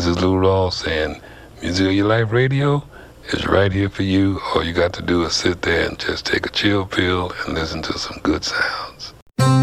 This is Lou Ross saying, Music of Your Life Radio is right here for you. All you got to do is sit there and just take a chill pill and listen to some good sound.